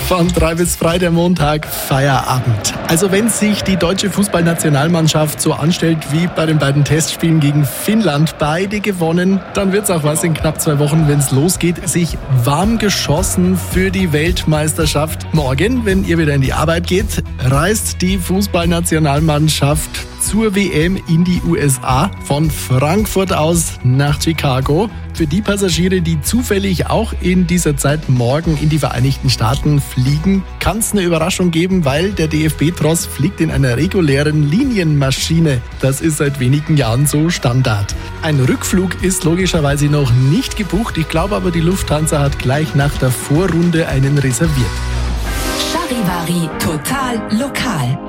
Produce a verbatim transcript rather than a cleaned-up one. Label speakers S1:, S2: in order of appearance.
S1: Von drei bis frei der Montag, Feierabend. Also wenn sich die deutsche Fußballnationalmannschaft so anstellt wie bei den beiden Testspielen gegen Finnland, beide gewonnen, dann wird's auch was in knapp zwei Wochen, wenn's losgeht. Sich warm geschossen für die Weltmeisterschaft. Morgen, wenn ihr wieder in die Arbeit geht, reist die Fußballnationalmannschaft zur W M in die U S A, von Frankfurt aus nach Chicago. Für die Passagiere, die zufällig auch in dieser Zeit morgen in die Vereinigten Staaten fliegen, kann es eine Überraschung geben, weil der D F B-Tross fliegt in einer regulären Linienmaschine. Das ist seit wenigen Jahren so Standard. Ein Rückflug ist logischerweise noch nicht gebucht. Ich glaube aber, die Lufthansa hat gleich nach der Vorrunde einen reserviert.
S2: Charivari total lokal.